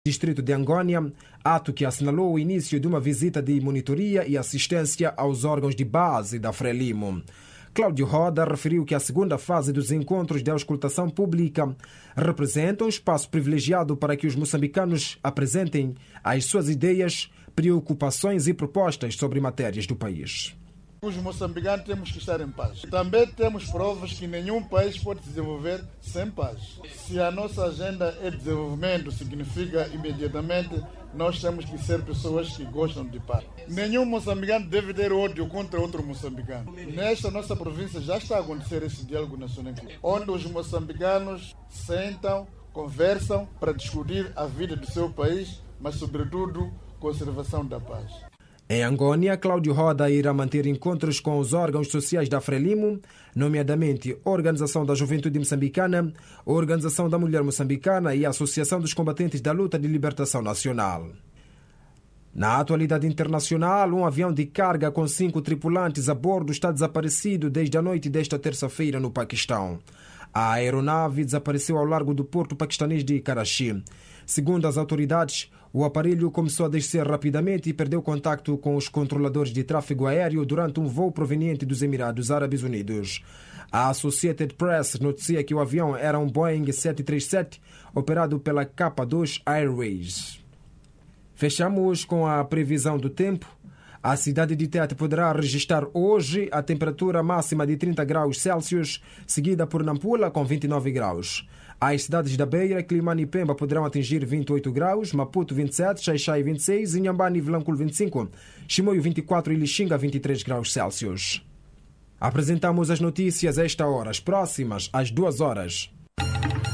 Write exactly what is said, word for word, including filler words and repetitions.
distrito de Angônia, ato que assinalou o início de uma visita de monitoria e assistência aos órgãos de base da Frelimo. Cláudio Roda referiu que a segunda fase dos encontros de auscultação pública representa um espaço privilegiado para que os moçambicanos apresentem as suas ideias, preocupações e propostas sobre matérias do país. Os moçambicanos temos que estar em paz. Também temos provas que nenhum país pode desenvolver sem paz. Se a nossa agenda é desenvolvimento, significa imediatamente nós temos que ser pessoas que gostam de paz. Nenhum moçambicano deve ter ódio contra outro moçambicano. Nesta nossa província já está a acontecer esse diálogo nacional, onde os moçambicanos sentam, conversam para discutir a vida do seu país, mas sobretudo conservação da paz. Em Angônia, Cláudio Roda irá manter encontros com os órgãos sociais da Frelimo, nomeadamente a Organização da Juventude Moçambicana, a Organização da Mulher Moçambicana e a Associação dos Combatentes da Luta de Libertação Nacional. Na atualidade internacional, um avião de carga com cinco tripulantes a bordo está desaparecido desde a noite desta terça-feira no Paquistão. A aeronave desapareceu ao largo do porto paquistanês de Karachi. Segundo as autoridades, o aparelho começou a descer rapidamente e perdeu contacto com os controladores de tráfego aéreo durante um voo proveniente dos Emirados Árabes Unidos. A Associated Press noticia que o avião era um Boeing sete três sete operado pela K dois Airways. Fechamos com a previsão do tempo. A cidade de Tete poderá registrar hoje a temperatura máxima de trinta graus Celsius, seguida por Nampula com vinte e nove graus. As cidades da Beira, Climane e Pemba poderão atingir vinte e oito graus, Maputo vinte e sete, Xai-Xai vinte e seis, Inhambane e Vilanculo vinte e cinco, Chimoio vinte e quatro e Lixinga vinte e três graus Celsius. Apresentamos as notícias a esta hora, as próximas às duas horas.